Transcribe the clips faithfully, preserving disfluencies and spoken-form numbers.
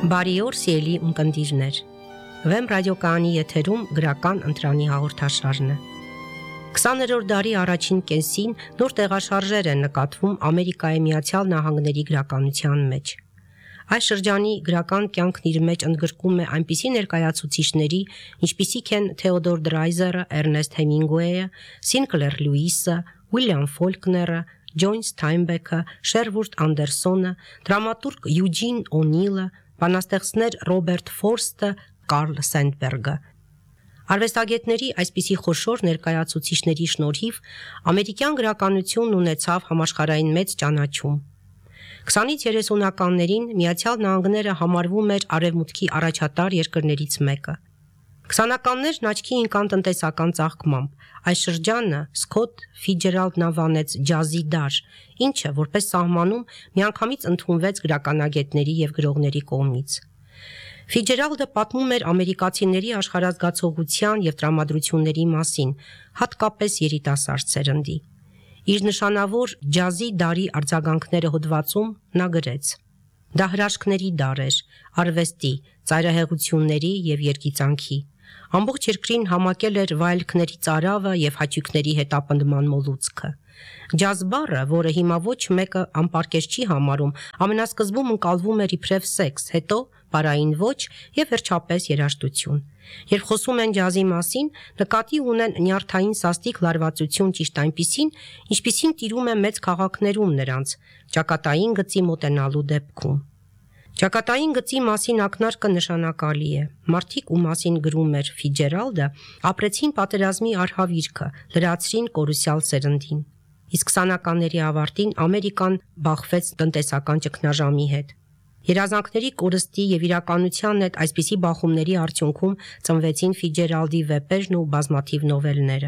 Բարի օր, սիրելի ունկնդիրներ։ Վեմ ռադիոկայանի եթերում գրական ընտրանի հաղորդաշարն է։ քսաներորդ դարի առաջին կեսին նոր տեղաշարժեր են նկատվում Ամերիկայի Միացյալ Նահանգների գրականության մեջ։ Այս շրջանի գրական կյանքն իր մեջ ընդգրկում է այնպիսի ներկայացուցիչների, ինչպիսիք են Թեոդոր Դրայզերը, Էրնեստ Հեմինգուեյը, Սինկլեր Լյուիսը, Ուիլյամ Ֆոլկները, Ջոն Սթայնբեքը, Շերվուդ Անդերսոնը, դրամատուրգ Յուջին Օնիլը, բանաստեղծներ Ռոբերտ Ֆորստը, Կարլ Սենդբերգը։ Արվեստագետների այսպիսի խոշոր ներկայացուցիչների շնորհիվ ամերիկյան գրականությունն ունեցավ համաշխարհային մեծ ճանաչում։ քսանից երեսունականներին Միացյալ Նահանգները համարվում էր Արևմուտքի առաջատար երկրներից մեկը։ քսանականներն աչքի ընկան տնտեսական ծաղկմամբ։ Այս շրջանը Սքոթ Ֆիցջերալդն անվանեց ջազի դար, ինչը որպես սահմանում միանգամից ընդունվեց գրականագետների եւ գրողների կողմից։ Ֆիցջերալդը պատմում էր ամերիկացիների աշխարհազգացողության եւ տրամադրությունների մասին, հատկապես երիտասարդ սերնդի։ Իր նշանավոր ջազի դարի արձագանքները հոդվածում նա գրեց. Դա հրաշքների դար էր, արվեստի, ծայրահեղությունների եւ երգիծանքի։ Ամբողջ երկրին համակել էր վայելքների ծարավը եւ հաճույքների հետապնդման մոլուցքը։ Ջազ բառը, որը հիմա ոչ մեկը անպարկեշտ չի համարում, ամենասկզբում ընկալվում էր իբրև սեքս, հետո բարային ոճ եւ վերջապես երաժշտություն։ Երբ խոսում են ջազի մասին, նկատի ունեն նյարդային սաստիկ լարվածություն ճիշտ այնպիսին, ինչպիսին տիրում է մեծ քաղաքներում նրանց, ճակատային գծի մոտենալու դեպքում։ Ճակատային գծի մասին ակնարկը նշանակալի է։ Մարդիկ, ում մասին գրում էր Ֆիցջերալդը, ապրեցին պատերազմի արհավիրքը, լրացրին կորուսյալ սերնդին։ Իսկ քսանականների ավարտին Ամերիկան բախվեց տնտեսական ճգնաժամի հետ։ Երազանքների կորստի եւ իրականության հետ այսպիսի բախումների արդյունքում ծնվեցին Ֆիցջերալդի վեպերն ու բազմաթիվ նովելները։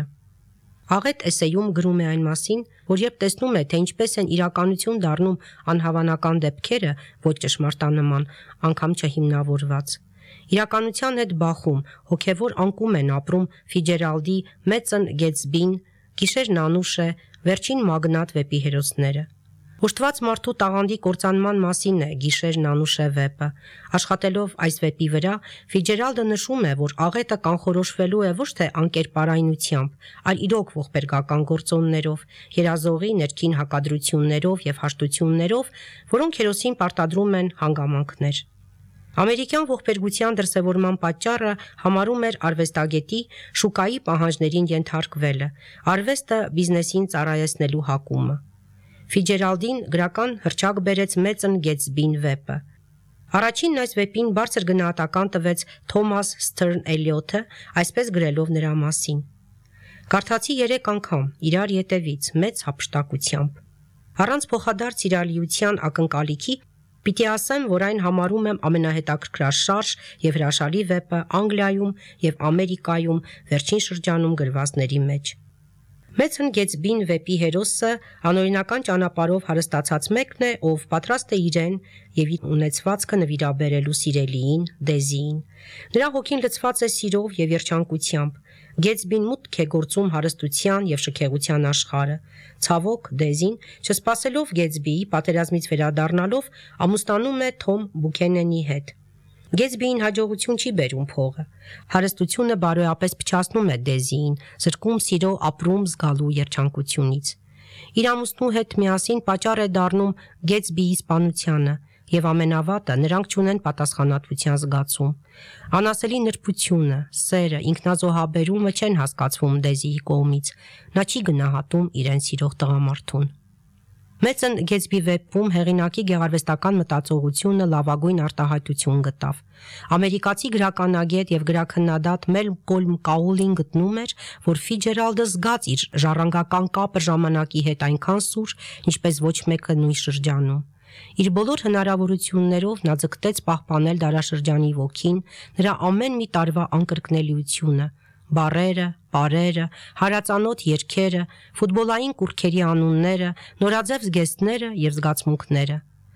Աղետ էսեյում գրում է այն մասին, որ երբ տեսնում է, թե ինչպես են իրականություն դառնում անհավանական դեպքերը, ոչ ճշմարտանման, անգամ չհիմնավորված։ Իրականության հետ բախում, հոգևոր անկում են ապրում Ֆիցջերալդի Մեծն Գետսբին, Գիշերն անուշ է, Վերջին մագնատ վեպի հերոսները։ Ուշտված մարդու տաղանդի կործանման մասին է Գիշերն անուշ է վեպը։ Աշխատելով այս վեպի վրա, Ֆիցջերալդը նշում է, որ աղետը կանխորոշվելու է ոչ թե անկերպարայնությամբ, այլ իրոք ողբերգական գործոններով, երազողի ներքին հակադրություններով եւ հաշտություններով, որոնք հերոսին պարտադրում են հանգամանքներ։ Ամերիկյան ողբերգության դրսևորման պատճառը համարում էր արվեստագետի շուկայի պահանջներին ենթարկվելը, արվեստը բիզնեսին ծառայեցնելու հակումը։ Ֆիցջերալդին գրական հռչակ բերեց Մեծն Գետսբին վեպը։ Առաջինն այս վեպին բարձր գնահատական տվեց Թոմաս Սթըրն Էլիոթը, այսպես գրելով նրա մասին. Կարդացի երեք անգամ, իրար ետևից, մեծ հափշտակությամբ։ Առանց փոխադարձ իրալիության ակնկալիքի պիտի ասեմ, որ այն համարում եմ ամենահետաքրքրաշարժ եւ հրաշալի վեպը Անգլիայում եւ Ամերիկայում վերջին շրջանում գրվածների մեջ։ Մեծն Գետսբին վեպի հերոսը անօրինական ճանապարհով հարստացած մեկն է, ով պատրաստ է իրեն եւ իր ունեցվածքը նվիրաբերելու սիրելիին, Դեզիին։ Նրա հոգին լցված է սիրով եւ երջանկությամբ։ Գետսբին մուտք է գործում հարստության եւ շքեղության աշխարհը։ Ցավոք, Դեզին, չսպասելով Գետսբիի պատերազմից վերադառնալով, ամուսնանում է Թոմ Բուքենենի հետ։ Գետսբիին հաջողություն չի բերում փողը։ Հարստությունը բարոյապես փչացնում է Դեզիին, զրկում սիրո ապրում զգալու երջանկությունից։ Իր ամուսնու հետ միասին պատճառ է դառնում Գետսբիի սպանությանը, եւ ամենավատը նրանք չունեն պատասխանատվության զգացում։ Անասելի նրբությունը, սերը, ինքնազոհաբերումը չեն հասկացվում Դեզիի կողմից։ Նա չի գնահատում իրեն սիրող տղամարդուն։ Մեծն Գետսբի վեպում հեղինակի գեղարվեստական մտածողությունը լավագույն արտահայտություն գտավ։ Ամերիկացի գրականագետ եւ գրաքննադատ Մելկոլմ Կաուլին գտնում էր, որ Ֆիցջերալդը զգաց իր ժառանգական կապը ժամանակի հետ այնքան սուր, ինչպես ոչ մեկը նույն շրջանում։ Իր բոլոր հնարավորություններով նա ձգտեց պահպանել դարաշրջանի ոգին, նրա ամեն մի տարվա անկրկնելիությունը, բառերը, պարերը, հարածանոթ երգերը, ֆուտբոլային կուռքերի անունները, նորաձև զգեստները եւ զգացմունքները։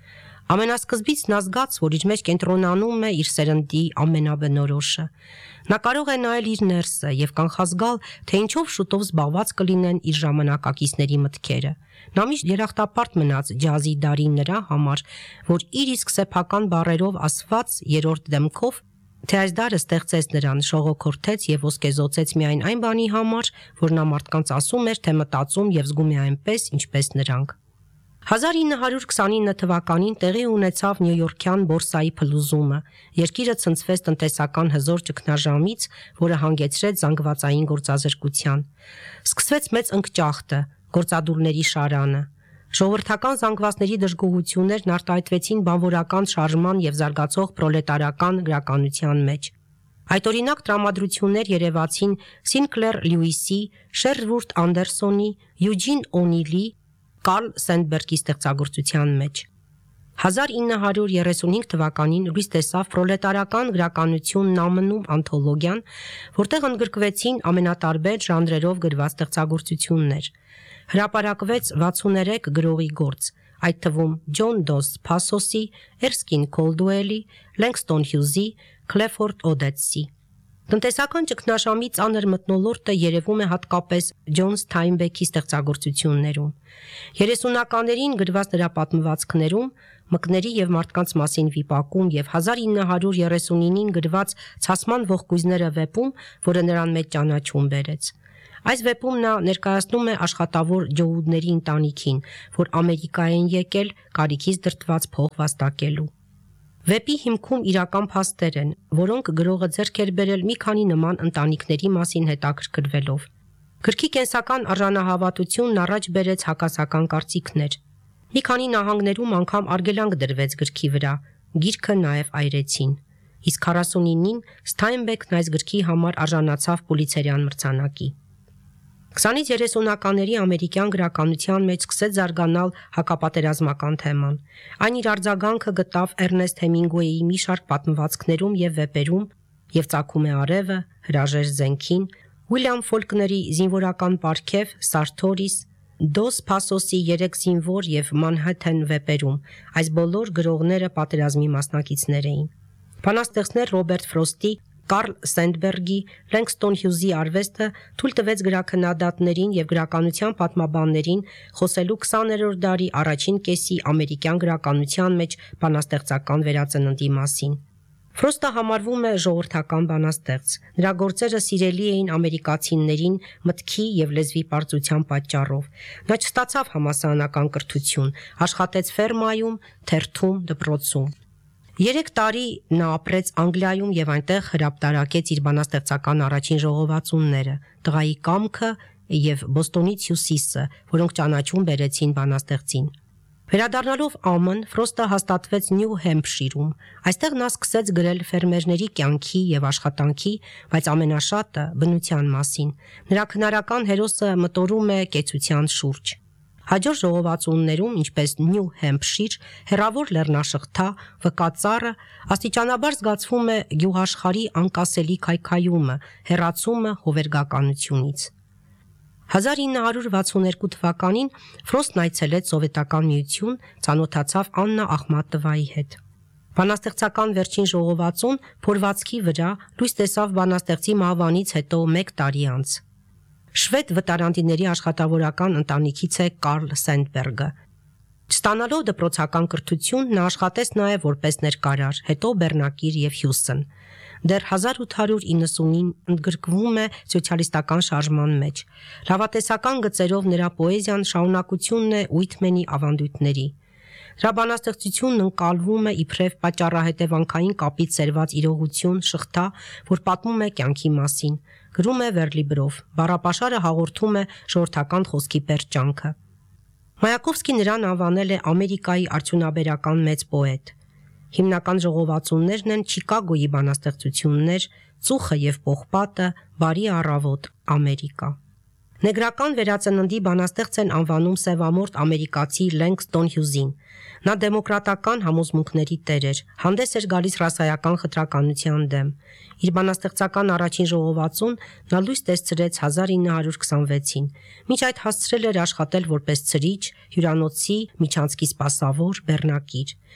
Ամենասկզբից նա զգաց, որ իր մեջ կենտրոնանում է իր սերնդի ամենաբնորոշը։ Նա կարող է նայել իր ներսը եւ կանխազգալ, թե ինչով շուտով զբաղված կլինեն իր ժամանակակիցների մտքերը։ Նա միշտ երախտապարտ մնաց ջազի դարին նրա համար, որ իր իսկ սեփական բառերով ասված երրորդ դեմքով, թե այս դարը ստեղծեց նրան, շողոքորթեց եւ ոսկեզօծեց միայն այն բանի համար, որ նա մարդկանց ասում էր, թե մտածում եւ զգում է այնպես, ինչպես նրանք։ հազար ինը հարյուր քսանինը թվականին տեղի ունեցավ Նյույորքյան բորսայի փլուզումը։ Երկիրը ցնցվեց տնտեսական հզոր ճգնաժամից, որը հանգեցրեց զանգվածային գործազրկության։ Սկսվեց մեծ ընկճախտը, գործադուլների շարանը։ Ժողովրդական զանգվածների դժգոհություններն արտահայտվեցին բանվորական շարժման եւ զարգացող պրոլետարական գրականության մեջ։ Այդօրինակ տրամադրություններ երևացին Սինկլեր Լյուիսի, Շերվուրդ Անդերսոնի, Յուջին Օնիլի, Կարլ Սենդբերգի ստեղծագործության մեջ։ հազար ինը հարյուր երեսունհինգ թվականին լույս տեսավ պրոլետարական գրականությունն ամնում անթոլոգիան, որտեղ ընդգրկվեցին ամենատարբեր ժանրերով գրված ստեղծագործություններ։ Հրապարակվեց վաթսուներեք գրողի գործ, այդ թվում Ջոն Դոս Փասոսի, Էրսկին Քոլդուելի, Լենգստոն Հյուզի, Քլեֆորդ Օդետսի։ Տնտեսական ճգնաժամի ծանր մթնոլորտը երևում է հատկապես Ջոն Սթայնբեքի ստեղծագործություններում։ երեսունականներին գրված նրա պատմվածքներում, մկների եւ մարդկանց մասին վիպակում եւ հազար ինը հարյուր երեսունինին գրված Ցասման ողկույզները վեպում, որը նրան մեծ ճանաչում բերեց։ Այս վեպում նա ներկայացնում է աշխատավոր ջոուդների ընտանիքին, որ Ամերիկա են եկել կարիքից դրդված փող վաստակելու։ Վեպի հիմքում իրական փաստեր են, որոնք գրողը ձեռք էր բերել մի քանի նման ընտանիքների մասին հետաքրքրվելով։ Գրքի կենսական արժանահավատությունն առաջ բերեց հակասական կարծիքներ։ Մի քանի նահանգներում անգամ արգելանք դրվեց գրքի վրա, գիրքը նաև այրեցին։ Իսկ քառասունինին Սթայնբեքն այս գրքի համար արժանացավ Պուլիցերյան մրցանակի։ քսանից երեսունականների ամերիկյան գրականության մեջ սկսեց զարգանալ հակապատերազմական թեման։ Այն իր արձագանքը գտավ Էրնեստ Հեմինգուեյի մի շարք պատմվածքներում եւ վեպերում, եւ Ծագում է արևը, Հրաժեշտ զենքին, Ուիլյամ Ֆոլկների Զինվորական պարգև, Սարթորիս, Դոս Փասոսի Երեք զինվոր եւ Մանհեթեն վեպերում։ Այս բոլոր գրողները պատերազմի մասնակիցներ էին։ Բանաստեղծներ Ռոբերտ Ֆրոստի, Կարլ Սենդբերգի, Լենգստոն Հյուզի արվեստը թույլ տվեց գրաքննադատներին եւ գրականության պատմաբաններին խոսելու քսաներորդ դարի առաջին կեսի ամերիկյան գրականության մեջ բանաստեղծական վերածննդի մասին։ Ֆրոստը համարվում է ժողովրդական բանաստեղծ։ Նրա գործերը սիրելի էին ամերիկացիներին մտքի եւ լեզվի պարծության պատճառով։ Նա չստացավ համասարանական կրթություն, աշխատեց ֆերմայում, թերթում, դպրոցում։ Երեք տարի նա ապրեց Անգլիայում եւ այնտեղ հրապարակեց իր բանաստեղծական առաջին ժողովածունները՝ Տղայի կամքը եւ Բոստոնից հյուսիսը, որոնք ճանաչում բերեցին բանաստեղծին։ Վերադառնալով Ամն, Ֆրոստը հաստատվեց Նյու Հեմփշիրում։ Այստեղ նա սկսեց գրել ֆերմերների կյանքի եւ աշխատանքի, բայց ամենաշատը բնության մասին։ Նրա քնարական հերոսը մտորում է կեցության շուրջ։ Հաջորդ ժողովածուններում, ինչպես Նյու Հեմփշիր, հեռավոր լեռնաշղթա, վկածառը, աստիճանաբար զգացվում է գյուղաշխարհի անկասելի քայքայումը, հեռացումը հովերգականությունից։ հազար ինը հարյուր վաթսուներկու թվականին Ֆրոստն այցելեց Սովետական Միություն, ծանոթացավ Աննա Ախմատովայի հետ։ Բանաստեղծական վերջին ժողովածուն փորվածքի վրա լույս տեսավ բանաստեղծի մահվանից հետո մեկ տարի անց։ Շվեդ վտարանդիների աշխատավորական ընտանիքից է Կարլ Սենդբերգը։ Չստանալով դպրոցական կրթություն, նա աշխատեց նաև որպես ներկարար, հետո բեռնակիր եւ հյուսն։ Դեռ հազար ութ հարյուր իննսունին ընդգրկվում է սոցիալիստական շարժման մեջ։ Լավատեսական գծերով նրա պոեզիան շարունակությունն է Ուիթմենի ավանդույթների։ Նրա բանաստեղծությունն ընկալվում է իբրև պատճառահետևանքային կապից սերված իրողություն, շղթա, որ պատմում է կյանքի մասին։ Գրում է վերլիբրով, բառապաշարը հաղորդում է ժողովրդական խոսքի պերճանքը։ Մայակովսկին նրան անվանել է Ամերիկայի արդյունաբերական մեծ պոետ։ Հիմնական ժողովածուններն են Չիկագոյի բանաստեղծություններ, Ծուխը եւ պողպատը, Բարի առավոտ, Ամերիկա։ Նեգրական վերածննդի բանաստեղծ են անվանում սևամորթ ամերիկացի Լենգստոն Հյուզին։ Նա դեմոկրատական համոզմունքների տեր էր, հանդես էր գալիս ռասայական խտրականության դեմ։ Իր բանաստեղծական առաջին ժողովածուն նա լույս տեսրեց հազար ինը հարյուր քսանվեցին։ Մինչ այդ հասցրել էր աշխատել որպես ցրիչ, հյուրանոցի միջանցքի սպասավոր, բեռնակիր։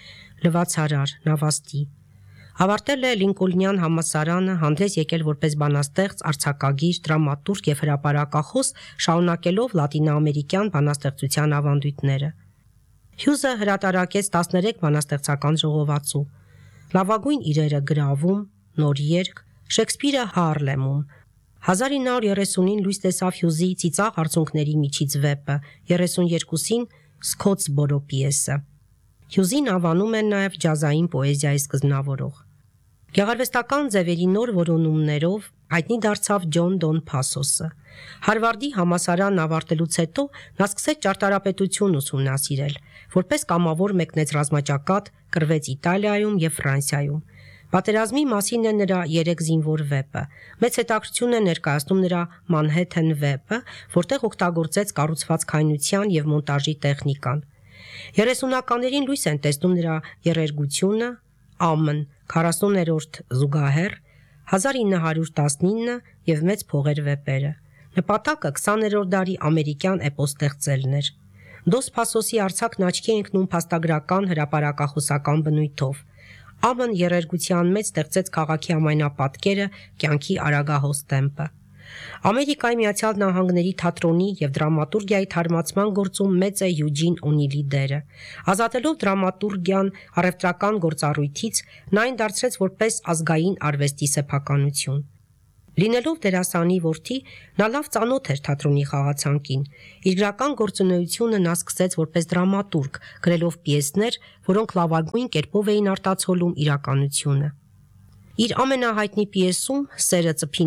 լվացարար, նավաստի։ Ավարտել է Լինկոլնյան համալսարանը, հանդես եկել որպես բանաստեղծ, արձակագիր, դրամատուրգ եւ հրապարակախոս, շարունակելով լատինաամերիկյան բանաստեղծության ավանդույթները։ Հյուզը հրատարակեց տասներեք բանաստեղծական ժողովածու։ Լավագույն իրերը գրավում, նոր երգ, Շեքսպիրը Հարլեմում։ հազար ինը հարյուր երեսունին լույս տեսավ Հյուզի Ծիծաղ արցունքների միջից վեպը, երեսունյերկուսին Սկոթսբորո պիեսը։ Հյուզին անվանում են նաև ջազային պոեզիայի սկզբնավորող։ Գեղարվեստական ձևերի նոր որոնումներով հայտնի դարձավ Ջոն Դոն Փասոսը։ Հարվարդի համալսարան ավարտելուց հետո նա սկսեց ճարտարապետություն ուսումնասիրել, որպես կամավոր մեկնեց ռազմաճակատ, կռվեց Իտալիայում եւ Ֆրանսիայում։ Պատերազմի մասին է նրա երեք զինվոր վեպը։ Մեծ հետաքրքրություն է ներկայացնում նրա Մանհեթեն վեպը, որտեղ օգտագործեց կառուցվածքայնության եւ մոնտաժի տեխնիկան։ երեսունականներին լույս են տեսնում նրա երերգությունը, Ամն, քառասուներորդ զուգահեռ, հազար ինը հարյուր տասնինը եւ Մեծ փողեր վեպերը։ Նպատակը քսաներորդ դարի ամերիկյան էպոս ստեղծելն էր։ Դոս Փասոսի արձակն աչքի է ընկնում փաստագրական հրապարակախոսական բնույթով։ Ամն երերգության մեջ ստեղծեց քաղաքի ամենապատկերը, կյանքի արագահոս տեմպը։ Ամերիկայի Միացյալ Նահանգների թատրոնի եւ դրամատուրգիայի թարմացման գործում մեծ է Յուջին Օնիլի դերը։ Ազատելով դրամատուրգիան առևտրական գործառույթից, նա այն դարձրեց որպես ազգային արվեստի սեփականություն։ Լինելով դերասանի որդի, նա լավ ծանոթ էր թատրոնի խաղացանկին։ Իր գրական գործունեությունը նա սկսեց որպես դրամատուրգ, գրելով պիեսներ, որոնք լավագույն կերպով էին արտացոլում իրականությունը։ Իր ամենահայտնի պիեսում «Սերը ծփի